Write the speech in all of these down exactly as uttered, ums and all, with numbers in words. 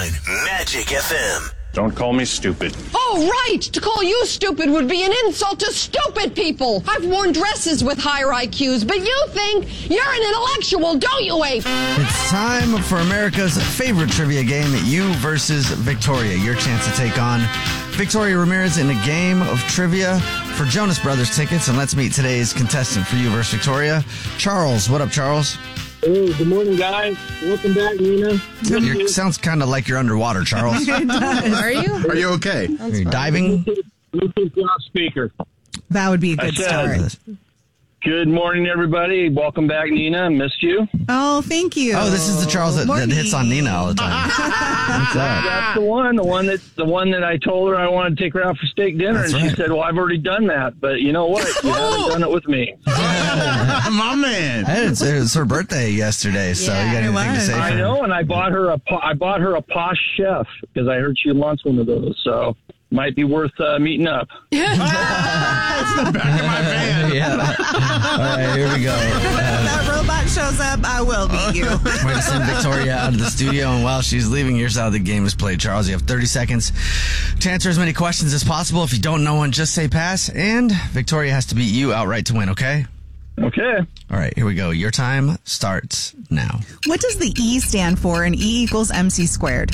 nine, Magic F M. Don't call me stupid. Oh, right! To call you stupid would be an insult to stupid people. I've worn dresses with higher I Qs, but you think you're an intellectual, don't you, Abe? It's time for America's favorite trivia game, You versus Victoria. Your chance to take on Victoria Ramirez in a game of trivia for Jonas Brothers tickets. And let's meet today's contestant for You versus Victoria, Charles. What up, Charles? Hey, good morning, guys. Welcome back, Nina. It sounds kind of like you're underwater, Charles. Are you? Are you okay? Are you diving? Bluetooth loudspeaker. That would be a good I said, start. Good morning, everybody. Welcome back, Nina. Missed you. Oh, thank you. Oh, this is the Charles that, that Morning. hits on Nina all the time. What's that? That's the one. The one that the one that I told her I wanted to take her out for steak dinner, That's and she right. said, "Well, I've already done that, but you know what? You haven't done it with me." My man. Hey, it's, it was her birthday yesterday, so Yeah, you got it anything to was. say for I know, and I bought her a po- I bought her a Posh Chef because I heard she wants one of those. So might be worth uh, meeting up. Ah, it's the back of my van. Yeah. All right, here we go. When Uh, that robot shows up, I will beat you. we're going to send Victoria out of the studio, and while she's leaving, here's how the game is played. Charles, you have thirty seconds to answer as many questions as possible. If you don't know one, just say pass, and Victoria has to beat you outright to win, okay? Okay. All right, here we go. Your time starts now. What does the E stand for in E equals M C squared?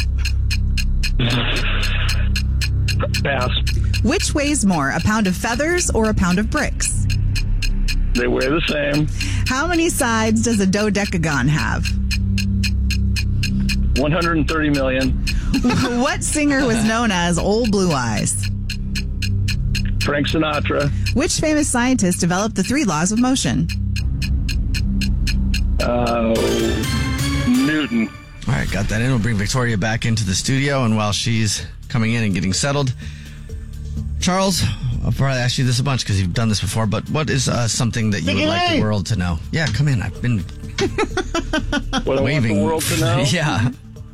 Pass. Which weighs more, a pound of feathers or a pound of bricks? They weigh the same. How many sides does a dodecagon have? one hundred thirty million. What singer was known as Old Blue Eyes? Frank Sinatra. Which famous scientist developed the three laws of motion? Uh, Newton. All right, got that in. We'll bring Victoria back into the studio, and while she's coming in and getting settled, Charles, I'll probably ask you this a bunch because you've done this before, but what is uh, something that you would like the world to know? Yeah, come in. I've been What I waving. want the world to know? Yeah.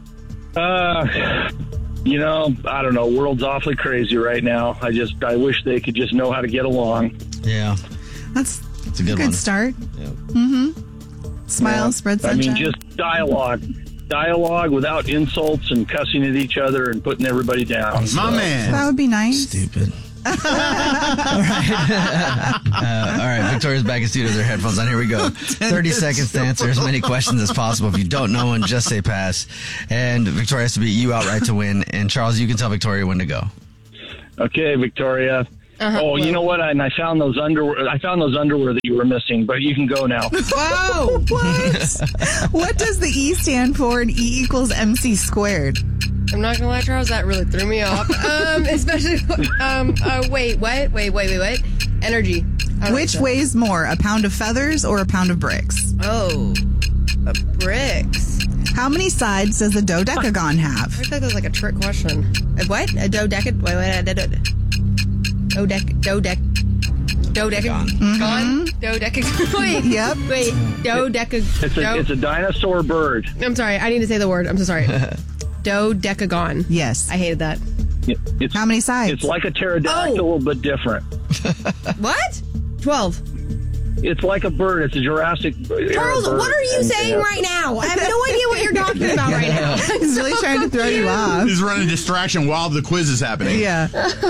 Uh, you know, I don't know. World's awfully crazy right now. I just, I wish they could just know how to get along. Yeah. That's, That's a good, a good one. start. Yeah. Mm-hmm. Smile, Yeah. spread I sunshine. mean, just dialogue. Dialogue without insults and cussing at each other and putting everybody down. My man. that would be nice. Stupid. all right. uh, all right. Victoria's back in studio with her headphones on. Here we go. thirty seconds to answer as many questions as possible. If you don't know one, just say pass. And Victoria has to beat you outright to win. And Charles, you can tell Victoria when to go. Okay, Victoria. Uh-huh. Oh, you know what? And I found those underwear. I found those underwear that you were missing, but you can go now. Whoa! What? What does the E stand for in E equals M C squared? I'm not gonna lie, Charles, that really threw me off. Um, especially, um, uh, wait, what? Wait, wait, wait, what? Energy. I don't Which like that. weighs more, a pound of feathers or a pound of bricks? Oh, uh, bricks. How many sides does a dodecagon I have? feel like that was like a trick question. A what? A dodecad? Wait, wait, a dodec. Dodec. Dodec. Dodecagon. Mm-hmm. Dodecagon. Wait. Yep. Wait. Dodecagon. It's a, it's a dinosaur bird. I'm sorry. I need to say the word. I'm so sorry. Dodecagon. Yes. I hated that. It's, How many sides? It's like a pterodactyl, but different. What? Twelve. It's like a bird. It's a Jurassic era Charles, bird. what are you And- saying and- right now? I have no idea what you're talking about right now. He's really trying to throw you off. He's running distraction while the quiz is happening. Yeah.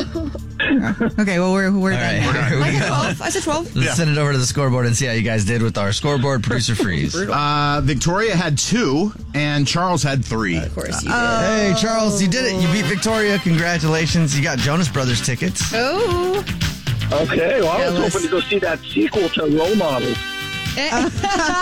Okay, well, we're, we're All done. right. Here we I said go. twelve. I said twelve. Let's Yeah. send it over to the scoreboard and see how you guys did with our scoreboard. Producer Freeze. Uh, Victoria had two, and Charles had three. Of course you did. Hey, Charles, you did it. You beat Victoria. Congratulations. You got Jonas Brothers tickets. Oh. Okay, well, I was Jealous. hoping to go see that sequel to Role Models. All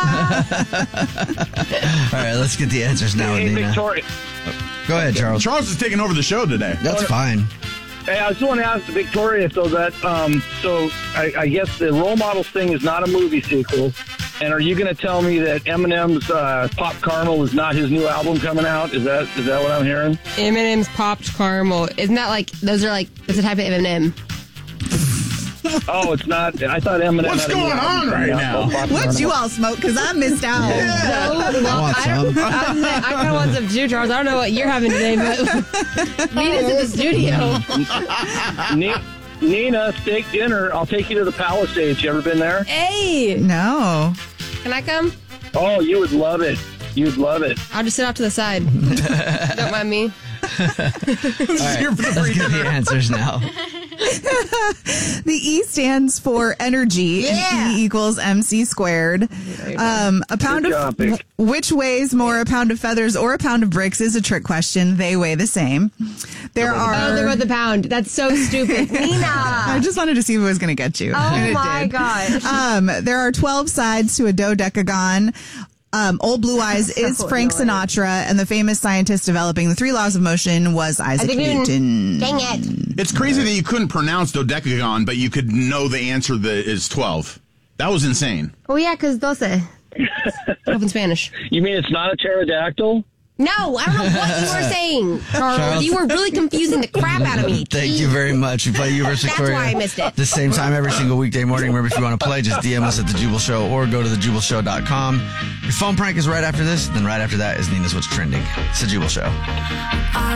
right, let's get the answers now, Hey, Nina. Victoria. Go ahead, Charles. Charles is taking over the show today. That's fine. Hey, I just want to ask Victoria, so that, um, so I, I guess the Role Models thing is not a movie sequel. And are you going to tell me that Eminem's uh, Pop Caramel is not his new album coming out? Is that is that what I'm hearing? M and M's popped caramel. Isn't that like those are like that's a type of M and M? Oh, it's not. I thought Eminem. What's had a new going album on coming right out now? called Pop What'd you Caramel. all smoke? Because I missed out. So, well, I want I, don't, some. I, was like, I kind of want some too, Charles. I don't know what you're having today, but Nina's in the studio. Ni- Nina, steak dinner. I'll take you to the Palisades. You ever been there? Hey, No. can I come? Oh, you would love it. You'd love it. I'll just sit off to the side. Don't mind me. All right, let's get the answers now. The E stands for energy. Yeah. And E equals M C squared. Um, a pound Good of job, Vic. which weighs more, a pound of feathers or a pound of bricks, is a trick question. They weigh the same. There are. Oh, they're about the pound. That's so stupid. Nina. I just wanted to see if it was going to get you. Oh And it my did. gosh. Um, there are twelve sides to a dodecagon. Um, Old Blue Eyes is So Frank annoying. Sinatra, and the famous scientist developing the three laws of motion was Isaac Isaac Newton. Newton. Dang it. It's crazy that you couldn't pronounce dodecagon, but you could know the answer that is twelve. That was insane. Oh, yeah, because doce. twelve in Spanish. You mean it's not a pterodactyl? No, I don't know what you were saying, Charles. Charles. You were really confusing the crap out of me. Thank you very much. We play Universe That's Victoria. why I missed it. The same time every single weekday morning. Remember, if you want to play, just D M us at The Jubal Show or go to the jubal show dot com. Your phone prank is right after this. Then right after that is Nina's What's Trending. It's The Jubal Show.